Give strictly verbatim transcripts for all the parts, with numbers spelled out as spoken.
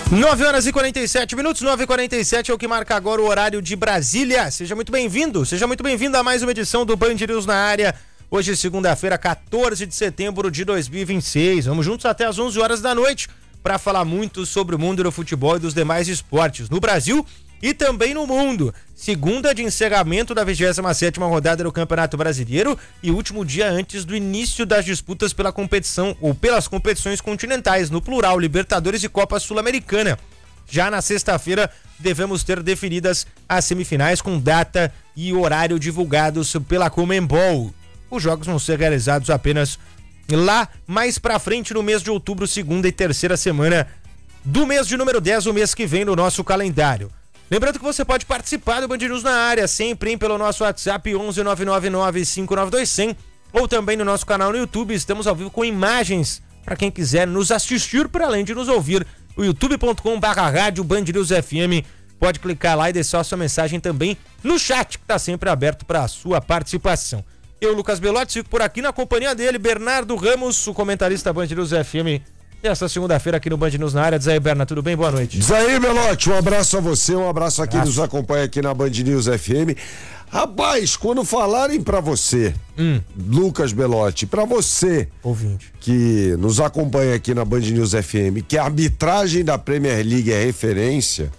nove horas e quarenta e sete minutos, nove e quarenta e sete é o que marca agora o horário de Brasília. Seja muito bem-vindo, seja muito bem-vindo a mais uma edição do Band News na área. Hoje, segunda-feira, quatorze de setembro de dois mil e vinte e seis. Vamos juntos até às onze horas da noite para falar muito sobre o mundo do futebol e dos demais esportes no Brasil e também no mundo. Segunda de encerramento da vigésima sétima rodada do Campeonato Brasileiro e último dia antes do início das disputas pela competição ou pelas competições continentais, no plural, Libertadores e Copa Sul-Americana. Já na sexta-feira devemos ter definidas as semifinais com data e horário divulgados pela Conmebol. Os jogos vão ser realizados apenas lá mais pra frente no mês de outubro, segunda e terceira semana do mês de número dez, o mês que vem no nosso calendário. Lembrando que você pode participar do Band News na área, sempre hein, pelo nosso WhatsApp onze nove nove nove cinco nove dois zero zero ou também no nosso canal no YouTube. Estamos ao vivo com imagens para quem quiser nos assistir, para além de nos ouvir. O youtube ponto com barra rádio Band News F M. Pode clicar lá e deixar sua mensagem também no chat, que está sempre aberto para a sua participação. Eu, Lucas Belotti, fico por aqui na companhia dele, Bernardo Ramos, o comentarista Band News F M. E essa segunda-feira aqui no Band News na área. Diz aí, Berna, tudo bem? Boa noite. Diz aí, Belotti, um abraço a você, um abraço a quem nos acompanha aqui na Band News F M. Rapaz, quando falarem pra você, hum. Lucas Belotti, pra você, ouvinte, que nos acompanha aqui na Band News F M, que a arbitragem da Premier League é referência,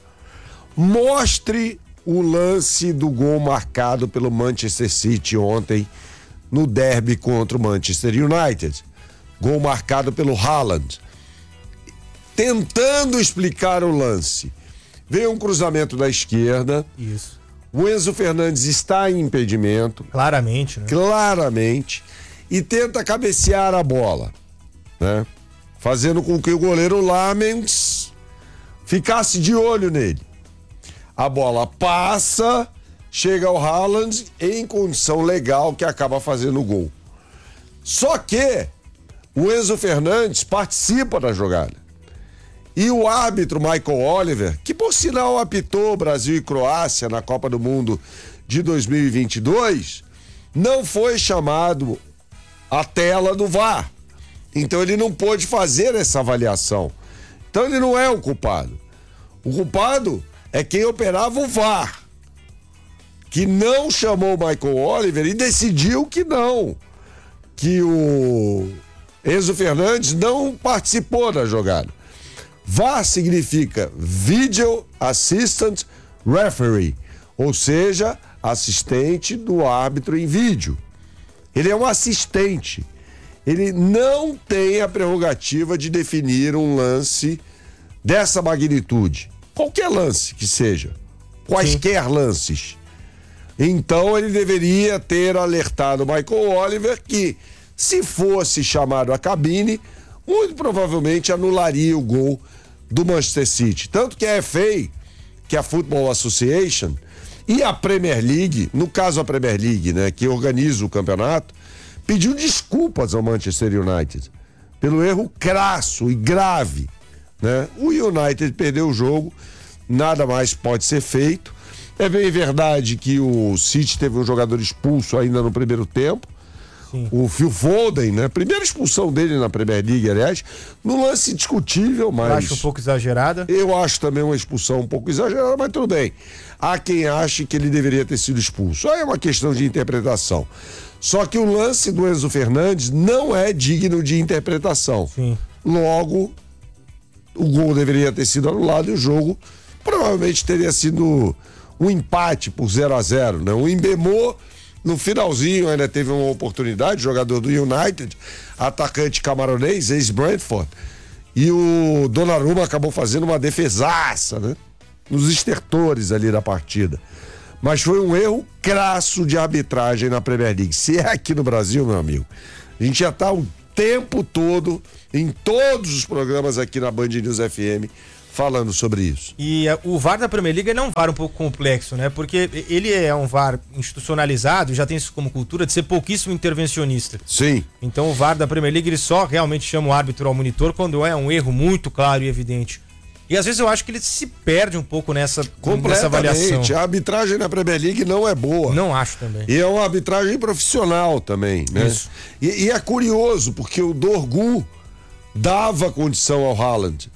mostre o lance do gol marcado pelo Manchester City ontem no derby contra o Manchester United. Gol marcado pelo Haaland. Tentando explicar o lance, veio um cruzamento da esquerda. Isso. O Enzo Fernandes está em impedimento. Claramente, né? Claramente. E tenta cabecear a bola, né? Fazendo com que o goleiro Lamens ficasse de olho nele. A bola passa, chega ao Haaland em condição legal, que acaba fazendo o gol. Só que o Enzo Fernandes participa da jogada. E o árbitro Michael Oliver, que por sinal apitou Brasil e Croácia na Copa do Mundo de dois mil e vinte e dois, não foi chamado à tela do V A R. Então ele não pôde fazer essa avaliação. Então ele não é o culpado. O culpado é quem operava o V A R, que não chamou o Michael Oliver e decidiu que não, que o Enzo Fernandes não participou da jogada. V A R significa Video Assistant Referee, ou seja, assistente do árbitro em vídeo. Ele é um assistente. Ele não tem a prerrogativa de definir um lance dessa magnitude. Qualquer lance que seja. Quaisquer Sim. lances. Então ele deveria ter alertado o Michael Oliver que, se fosse chamado à cabine, muito provavelmente anularia o gol do Manchester City. Tanto que a F A, que é a Football Association, e a Premier League, no caso a Premier League, né, que organiza o campeonato, pediu desculpas ao Manchester United pelo erro crasso e grave, né? O United perdeu o jogo, nada mais pode ser feito. É bem verdade que o City teve um jogador expulso ainda no primeiro tempo. Sim. O Phil Foden, né? Primeira expulsão dele na Premier League, aliás, no lance discutível, mas... Eu acho um pouco exagerada. Eu acho também uma expulsão um pouco exagerada, mas tudo bem. Há quem ache que ele deveria ter sido expulso. Aí é uma questão de interpretação. Só que o lance do Enzo Fernandes não é digno de interpretação. Sim. Logo, o gol deveria ter sido anulado e o jogo provavelmente teria sido um empate por zero a zero, né? O Embemô, no finalzinho, ainda teve uma oportunidade, jogador do United, atacante camaronês, ex-Brentford, e o Donnarumma acabou fazendo uma defesaça, né? Nos estertores ali da partida. Mas foi um erro crasso de arbitragem na Premier League. Se é aqui no Brasil, meu amigo, a gente já tá o tempo todo, em todos os programas aqui na Band News F M, falando sobre isso. E uh, o V A R da Premier League não é um V A R um pouco complexo, né? Porque ele é um V A R institucionalizado, já tem isso como cultura de ser pouquíssimo intervencionista. Sim. Então o V A R da Premier League, ele só realmente chama o árbitro ao monitor quando é um erro muito claro e evidente. E às vezes eu acho que ele se perde um pouco nessa, nessa avaliação. A arbitragem na Premier League não é boa. Não acho também. E é uma arbitragem profissional também, né? Isso. E, e é curioso, porque o Dorgu dava condição ao Haaland.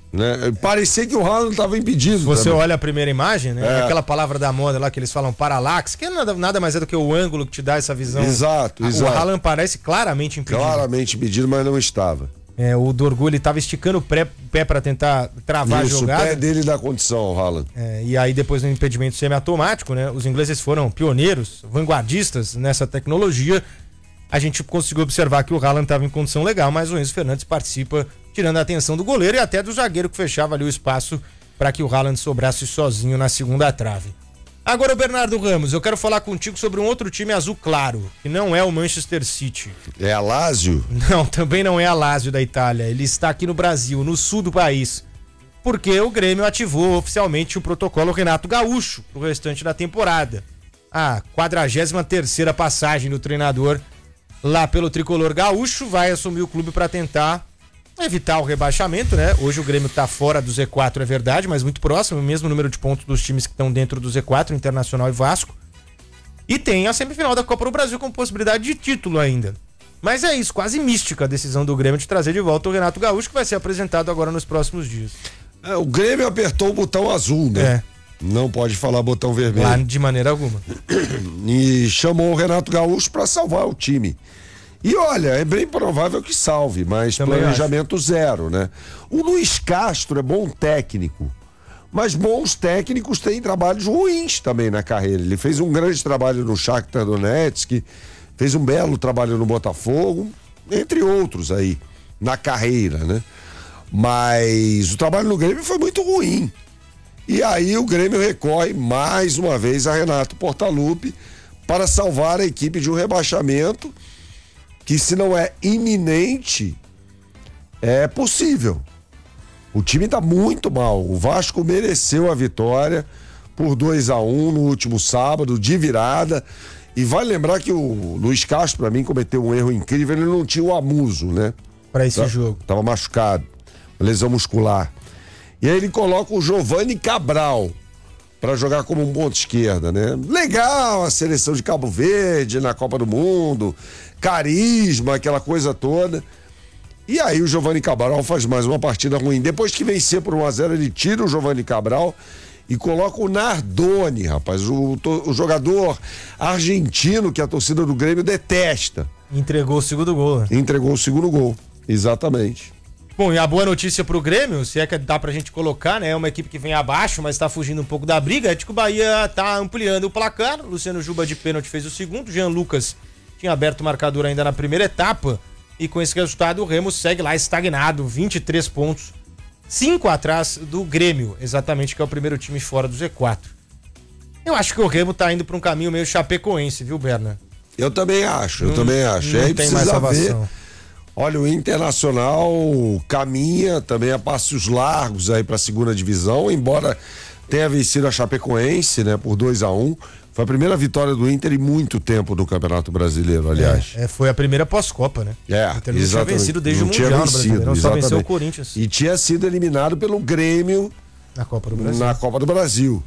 Né? Parecia que o Haaland estava impedido. Você também. olha a primeira imagem, né? É. Aquela palavra da moda lá que eles falam paralaxe, que é nada, nada mais é do que o ângulo que te dá essa visão. Exato, O exato. Haaland parece claramente impedido. Claramente impedido, mas não estava. É, o Dorgu, ele tava esticando o pé, pé para tentar travar Isso, a jogada. o pé dele dá condição, o Haaland. É, e aí depois do impedimento semiautomático, né? Os ingleses foram pioneiros, vanguardistas nessa tecnologia. A gente conseguiu observar que o Haaland estava em condição legal, mas o Enzo Fernandes participa, tirando a atenção do goleiro e até do zagueiro que fechava ali o espaço para que o Haaland sobrasse sozinho na segunda trave. Agora, o Bernardo Ramos, eu quero falar contigo sobre um outro time azul claro, que não é o Manchester City. É a Lazio? Não, também não é a Lazio da Itália. Ele está aqui no Brasil, no sul do país. Porque o Grêmio ativou oficialmente o protocolo Renato Gaúcho pro restante da temporada. A quadragésima terceira passagem do treinador lá pelo tricolor gaúcho vai assumir o clube para tentar evitar o rebaixamento, né? Hoje o Grêmio tá fora do Z quatro, é verdade, mas muito próximo, o mesmo número de pontos dos times que estão dentro do Z quatro, Internacional e Vasco. E tem a semifinal da Copa do Brasil com possibilidade de título ainda. Mas é isso, quase mística a decisão do Grêmio de trazer de volta o Renato Gaúcho, que vai ser apresentado agora nos próximos dias. É, o Grêmio apertou o botão azul, né? É. Não pode falar botão vermelho. Lá de maneira alguma. E chamou o Renato Gaúcho para salvar o time. E olha, é bem provável que salve, mas Também planejamento acho. zero, né? O Luiz Castro é bom técnico, mas bons técnicos têm trabalhos ruins também na carreira. Ele fez um grande trabalho no Shakhtar Donetsk, fez um belo trabalho no Botafogo, entre outros aí, na carreira, né? Mas o trabalho no Grêmio foi muito ruim. E aí o Grêmio recorre mais uma vez a Renato Portaluppi para salvar a equipe de um rebaixamento que, se não é iminente, é possível. O time está muito mal. O Vasco mereceu a vitória por dois a um no último sábado, de virada. E vai lembrar que o Luiz Castro, para mim, cometeu um erro incrível. Ele não tinha o Amuso, né? Para esse tá, jogo. Tava machucado, lesão muscular. E aí ele coloca o Giovanni Cabral para jogar como um ponto esquerda, né? Legal a seleção de Cabo Verde na Copa do Mundo, carisma, aquela coisa toda. E aí o Giovanni Cabral faz mais uma partida ruim. Depois que vencer por um a zero, ele tira o Giovanni Cabral e coloca o Nardoni, rapaz, o, o jogador argentino que a torcida do Grêmio detesta. Entregou o segundo gol, né? Entregou o segundo gol, exatamente. Bom, e a boa notícia pro Grêmio, se é que dá pra gente colocar, né? É uma equipe que vem abaixo, mas tá fugindo um pouco da briga. É de que o Bahia tá ampliando o placar. Luciano Juba de pênalti fez o segundo. Jean Lucas tinha aberto o marcador ainda na primeira etapa. E com esse resultado, o Remo segue lá estagnado, vinte e três pontos. cinco atrás do Grêmio, exatamente, que é o primeiro time fora do Z quatro. Eu acho que o Remo tá indo pra um caminho meio chapecoense, viu, Berna? Eu também acho, eu não, também acho. Não aí tem mais salvação. Ver. Olha, o Internacional caminha também a passos largos aí para a segunda divisão, embora tenha vencido a Chapecoense, né, por dois a um. Foi a primeira vitória do Inter em muito tempo no Campeonato Brasileiro, aliás. É, é, foi a primeira pós-Copa, né? É, o Inter não tinha vencido desde não o Mundial no Brasileirão, só venceu o Corinthians. E tinha sido eliminado pelo Grêmio na Copa do Brasil. Na Copa do Brasil.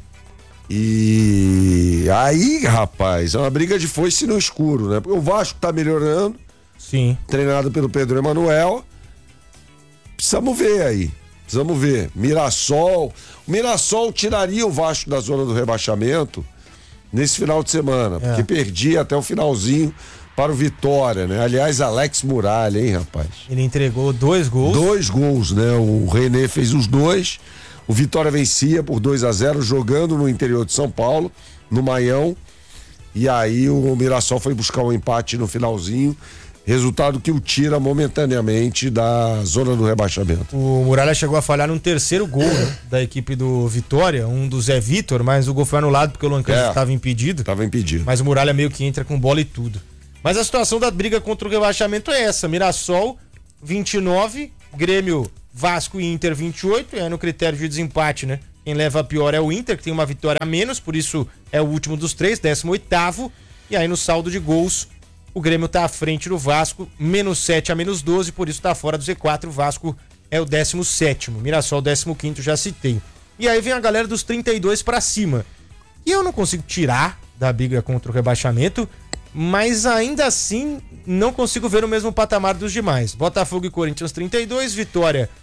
E aí, rapaz, é uma briga de foice no escuro, né? Porque o Vasco tá melhorando. Sim. Treinado pelo Pedro Emanuel. Precisamos ver aí. Precisamos ver. Mirassol. O Mirassol tiraria o Vasco da zona do rebaixamento nesse final de semana. É. Porque perdia até o finalzinho para o Vitória, né? Aliás, Alex Muralha, hein, rapaz? Ele entregou dois gols. Dois gols, né? O René fez os dois. O Vitória vencia por dois a zero, jogando no interior de São Paulo, no Maião. E aí o Mirassol foi buscar um empate no finalzinho. Resultado que o tira momentaneamente da zona do rebaixamento. O Muralha chegou a falhar num terceiro gol, né, da equipe do Vitória, um do Zé Vitor, mas o gol foi anulado porque o Lancaster estava é, impedido. Estava impedido. Mas o Muralha meio que entra com bola e tudo. Mas a situação da briga contra o rebaixamento é essa: Mirassol vinte e nove, Grêmio, Vasco e Inter vinte e oito, e aí no critério de desempate, né? Quem leva a pior é o Inter, que tem uma vitória a menos, por isso é o último dos três, décimo oitavo, e aí no saldo de gols o Grêmio tá à frente do Vasco, menos sete a menos doze, por isso tá fora do Z quatro. O Vasco é o décimo sétimo, Mirassol décimo quinto, já citei. E aí vem a galera dos trinta e dois pra cima. E eu não consigo tirar da briga contra o rebaixamento, mas ainda assim não consigo ver o mesmo patamar dos demais. Botafogo e Corinthians trinta e dois, Vitória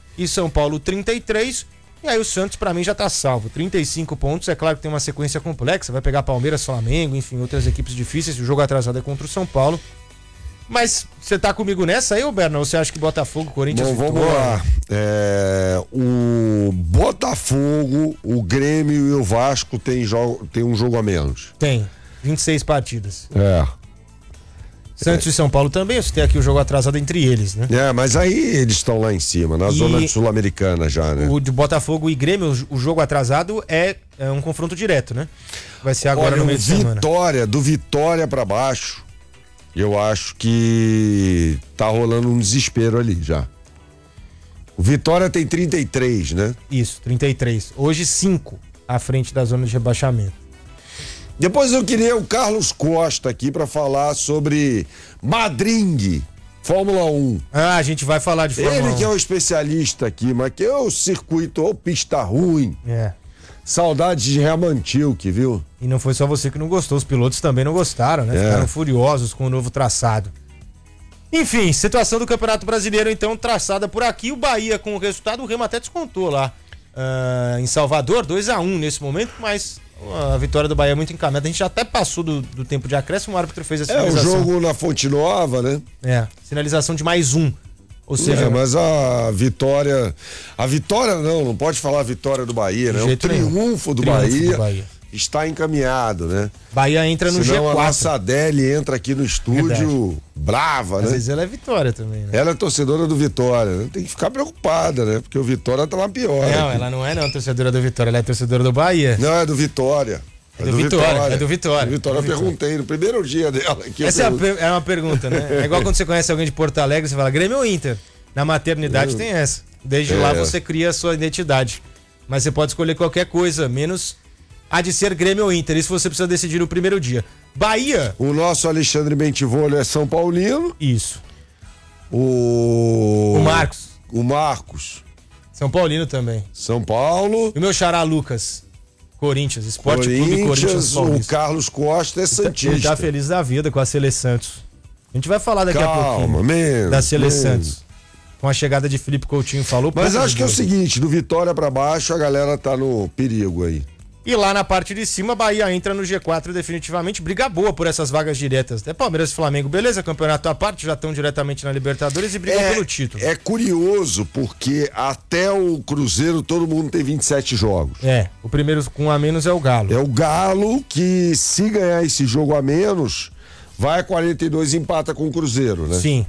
e São Paulo trinta e três. E aí o Santos, pra mim, já tá salvo. trinta e cinco pontos, é claro que tem uma sequência complexa, vai pegar Palmeiras, Flamengo, enfim, outras equipes difíceis. O jogo atrasado é contra o São Paulo. Mas você tá comigo nessa aí, ô Berna? Ou você acha que Botafogo, Corinthians... Bom, vamos lá. É, o Botafogo, o Grêmio e o Vasco tem, jogo, tem um jogo a menos. Tem, vinte e seis partidas. É. Santos é. e São Paulo também, você tem aqui o jogo atrasado entre eles, né? É, mas aí eles estão lá em cima, na e zona sul-americana já, né? O de Botafogo e Grêmio, o jogo atrasado é, é um confronto direto, né? Vai ser agora. Olha, no meio de semana. Vitória, do Vitória pra baixo, eu acho que tá rolando um desespero ali já. O Vitória tem trinta e três, né? Isso, trinta e três. Hoje cinco à frente da zona de rebaixamento. Depois eu queria o Carlos Costa aqui para falar sobre Madring, Fórmula um. Ah, a gente vai falar de Fórmula Ele um. que é o especialista aqui, mas que é o circuito, ou pista ruim. É. Saudades de Reamantilk, viu? E não foi só você que não gostou, os pilotos também não gostaram, né? É. Ficaram furiosos com o novo traçado. Enfim, situação do Campeonato Brasileiro, então, traçada por aqui. O Bahia, com o resultado, o Remo até descontou lá uh, em Salvador, dois a um nesse momento, mas a vitória do Bahia é muito encaminhada. A gente já até passou do, do tempo de acréscimo, o árbitro fez a sinalização. É, o jogo na Fonte Nova, né? É, sinalização de mais um. Ou seja... É, mas a vitória... A vitória não, não pode falar a vitória do Bahia, né? O triunfo, do, triunfo Bahia do Bahia está encaminhado, né? Bahia entra no Senão G quatro. A nossa Adele entra aqui no estúdio Verdade. brava, Às né? Às vezes ela é Vitória também, né? Ela é torcedora do Vitória, né? Tem que ficar preocupada, né? Porque o Vitória tá lá pior. Não, aqui. Ela não é não torcedora do Vitória, ela é torcedora do Bahia. Não, é do Vitória. É do, é do Vitória, Vitória, é do Vitória. Do Vitória, eu perguntei no primeiro dia dela. Aqui Essa é, per... é uma pergunta, né? É igual quando você conhece alguém de Porto Alegre, você fala Grêmio ou Inter? Na maternidade eu... tem essa. Desde é. lá você cria a sua identidade. Mas você pode escolher qualquer coisa, menos a de ser Grêmio ou Inter. Isso você precisa decidir no primeiro dia. Bahia. O nosso Alexandre Bentivolio é São Paulino. Isso. O... O Marcos. O Marcos. São Paulino também. São Paulo. E o meu xará Lucas. Corinthians, Esporte Clube Corinthians. O Carlos Costa é santista. Ele tá feliz da vida com a Sele Santos. A gente vai falar daqui Calma, a pouquinho menos, da Sele menos. Santos. Com a chegada de Felipe Coutinho, falou. Mas acho que é o seguinte, do Vitória pra baixo a galera tá no perigo aí. E lá na parte de cima, Bahia entra no G quatro definitivamente, briga boa por essas vagas diretas. Até Palmeiras e Flamengo, beleza, campeonato à parte, já estão diretamente na Libertadores e brigam é, pelo título. É curioso, porque até o Cruzeiro todo mundo tem vinte e sete jogos. É, o primeiro com a menos é o Galo. É o Galo que, se ganhar esse jogo a menos, vai a quarenta e dois e empata com o Cruzeiro, né? Sim.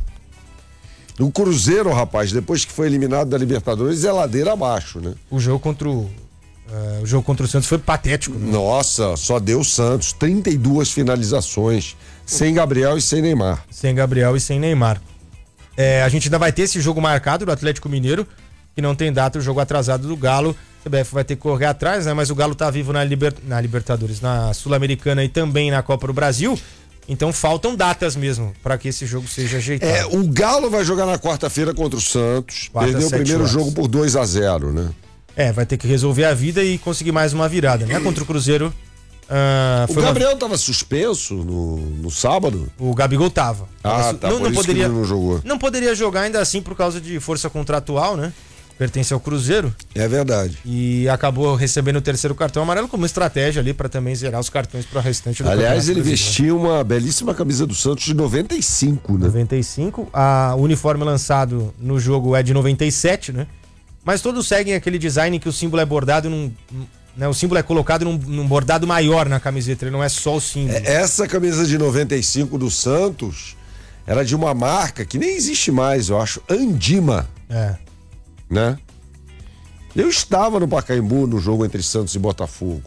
O Cruzeiro, rapaz, depois que foi eliminado da Libertadores, é ladeira abaixo, né? O jogo contra o... Uh, o jogo contra o Santos foi patético, né? Nossa, só deu Santos, trinta e duas finalizações, sem Gabriel e sem Neymar. Sem Gabriel e sem Neymar. É, a gente ainda vai ter esse jogo marcado do Atlético Mineiro, que não tem data, o jogo atrasado do Galo. O C B F vai ter que correr atrás, né? Mas o Galo tá vivo na, Liber... na Libertadores, na Sul-Americana e também na Copa do Brasil. Então faltam datas mesmo para que esse jogo seja ajeitado. É, o Galo vai jogar na quarta-feira contra o Santos. Quarta, perdeu o primeiro horas. jogo por dois a zero, né? É, vai ter que resolver a vida e conseguir mais uma virada, né? Contra o Cruzeiro. Uh, o foi Gabriel uma... tava suspenso no, no sábado? O Gabigol tava. Ah, tava... tá. Não, por não isso poderia. Que ele não jogou. Não poderia jogar ainda assim por causa de força contratual, né? Pertence ao Cruzeiro. É verdade. E acabou recebendo o terceiro cartão amarelo como estratégia ali para também zerar os cartões para o restante do Aliás, ele brasileiro. vestiu uma belíssima camisa do Santos de noventa e cinco, né? noventa e cinco. A, o uniforme lançado no jogo é de noventa e sete, né? Mas todos seguem aquele design que o símbolo é bordado num, né? O símbolo é colocado num, num bordado maior na camiseta, ele não é só o símbolo. É, essa camisa de noventa e cinco do Santos era de uma marca que nem existe mais, eu acho, Andima. É. Né? Eu estava no Pacaembu no jogo entre Santos e Botafogo.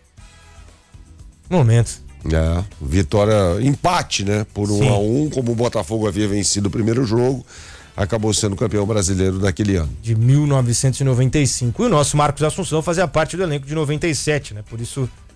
Momento. É, vitória, empate, né? Por um Sim. a um, como o Botafogo havia vencido o primeiro jogo, acabou sendo campeão brasileiro naquele ano. De mil novecentos e noventa e cinco. E o nosso Marcos Assunção fazia parte do elenco de noventa e sete, né? Por isso